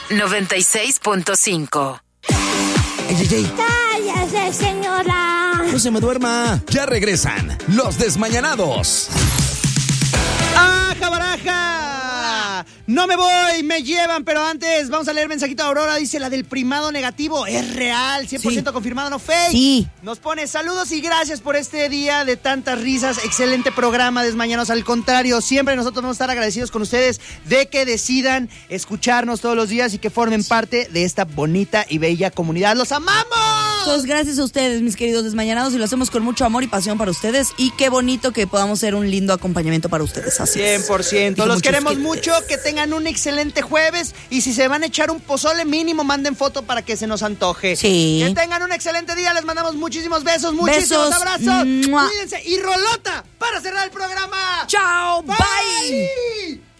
96.5. Ey. ¡Cállese, señora! No se me duerma. Ya regresan los desmañanados. ¡Aja, baraja! No me voy, me llevan, pero antes vamos a leer mensajito de Aurora. Dice, la del primado negativo es real, 100% confirmado, no fake. Sí. Nos pone saludos y gracias por este día de tantas risas. Excelente programa, Desmañanos. Al contrario, siempre nosotros vamos a estar agradecidos con ustedes de que decidan escucharnos todos los días y que formen parte de esta bonita y bella comunidad. ¡Los amamos! Pues gracias a ustedes, mis queridos desmañanados, y lo hacemos con mucho amor y pasión para ustedes. Y qué bonito que podamos ser un lindo acompañamiento para ustedes. Así 100%. Los queremos mucho, que tengan un excelente jueves. Y si se van a echar un pozole, mínimo manden foto para que se nos antoje. Sí. Que tengan un excelente día. Les mandamos muchísimos besos, muchísimos abrazos. ¡Mua! Cuídense. Y rolota para cerrar el programa. ¡Chao! Bye.